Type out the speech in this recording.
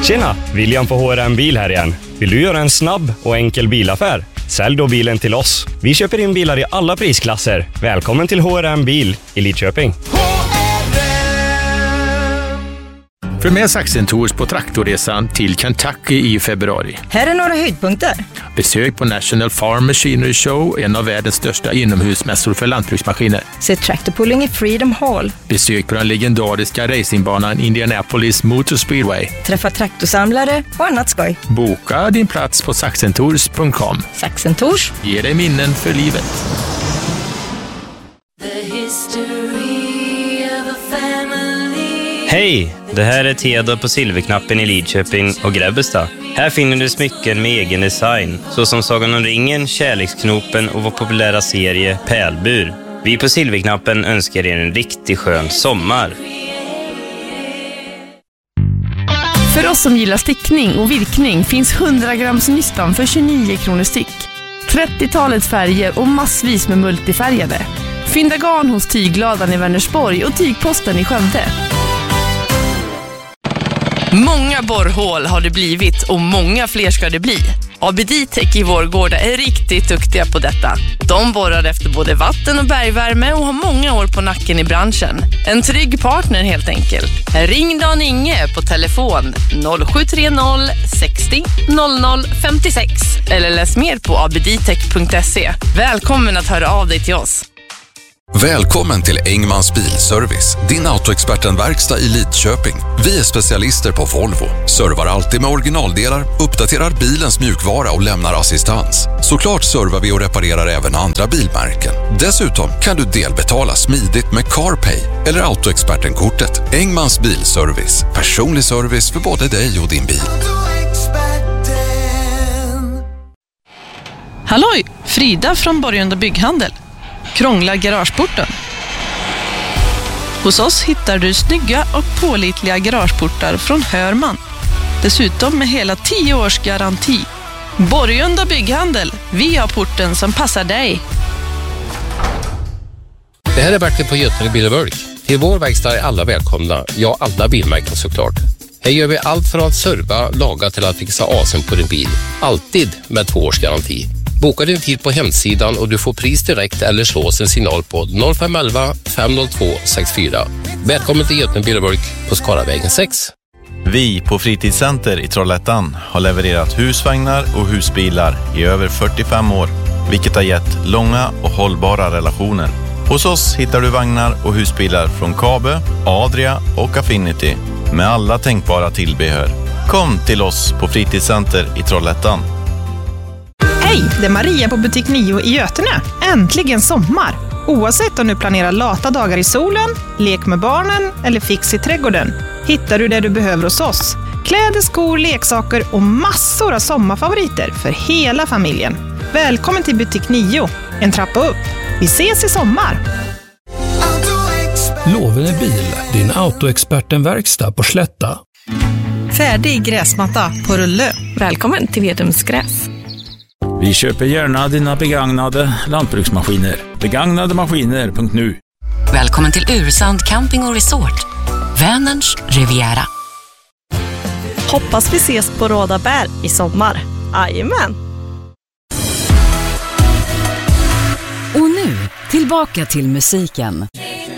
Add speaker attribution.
Speaker 1: Tjena, William på H&M Bil här igen. Vill du göra en snabb och enkel bilaffär? Sälj då bilen till oss. Vi köper in bilar i alla prisklasser. Välkommen till H&M Bil i Lidköping.
Speaker 2: För med Saxen Tours på traktorresan till Kentucky i februari.
Speaker 3: Här är några höjdpunkter.
Speaker 2: Besök på National Farm Machinery Show, en av världens största inomhusmässor för lantbruksmaskiner.
Speaker 3: Se traktorpulling i Freedom Hall.
Speaker 2: Besök på den legendariska racingbanan Indianapolis Motor Speedway.
Speaker 3: Träffa traktorsamlare och annat skoj.
Speaker 2: Boka din plats på saxentours.com.
Speaker 3: Saxen Tours.
Speaker 2: Ge dig minnen för livet.
Speaker 4: Hej! Det här är Theodor på Silverknappen i Lidköping och Grebbestad. Här finner du smycken med egen design, såsom Sagan om ringen, Kärleksknopen och vår populära serie Pärlbur. Vi på Silverknappen önskar er en riktigt skön sommar.
Speaker 5: För oss som gillar stickning och virkning finns 100 grams nystan för 29 kronor styck. 30-talets färger och massvis med multifärgade. Fynda garn hos Tygladan i Vänersborg och Tygposten i Skövde. Många borrhål har det blivit och många fler ska det bli. ABD-Tech i Vårgårda är riktigt duktiga på detta. De borrar efter både vatten- och bergvärme och har många år på nacken i branschen. En trygg partner helt enkelt. Ring Dan Inge på telefon 0730 60 00 56 eller läs mer på abdtech.se. Välkommen att höra av dig till oss.
Speaker 6: Välkommen till Engmans Bilservice, din autoexpertenverkstad i Lidköping. Vi är specialister på Volvo, servar alltid med originaldelar, uppdaterar bilens mjukvara och lämnar assistans. Såklart servar vi och reparerar även andra bilmärken. Dessutom kan du delbetala smidigt med CarPay eller autoexpertenkortet. Engmans Bilservice, personlig service för både dig och din bil.
Speaker 7: Halloj, Frida från Borgunda Bygghandel. Krånglar garageporten. Hos oss hittar du snygga och pålitliga garageportar från Hörman. Dessutom med hela 10 års garanti. Borgunda Bygghandel. Vi har porten som passar dig.
Speaker 8: Det här är Bertil på Götene Bil och Bulk. Till vår verkstad är alla välkomna. Ja, alla bilmärken såklart. Här gör vi allt från att serva, laga till att fixa asen på din bil. Alltid med 2 års garanti. Boka din tid på hemsidan och du får pris direkt eller slå oss en signal på 0511 502 64. Välkommen till Götene Bil och Bulk på Skaravägen 6.
Speaker 9: Vi på Fritidscenter i Trollhättan har levererat husvagnar och husbilar i över 45 år, vilket har gett långa och hållbara relationer. Hos oss hittar du vagnar och husbilar från Kabe, Adria och Affinity med alla tänkbara tillbehör. Kom till oss på Fritidscenter i Trollhättan.
Speaker 10: Hej, det är Maria på Butik 9 i Götene. Äntligen sommar! Oavsett om du planerar lata dagar i solen, lek med barnen eller fix i trädgården, hittar du det du behöver hos oss. Kläder, skor, leksaker och massor av sommarfavoriter för hela familjen. Välkommen till Butik 9, en trappa upp. Vi ses i sommar!
Speaker 11: Lovene Bil, din autoexpertenverkstad på Slätta.
Speaker 12: Färdig gräsmatta på Rullö.
Speaker 5: Välkommen till Vedums gräs.
Speaker 13: Vi köper gärna dina begagnade lantbruksmaskiner. Begagnademaskiner.nu.
Speaker 14: Välkommen till Ursand Camping och Resort. Vänerns Riviera.
Speaker 15: Hoppas vi ses på Råda Bär i sommar. Jajamän!
Speaker 14: Och nu, tillbaka till musiken.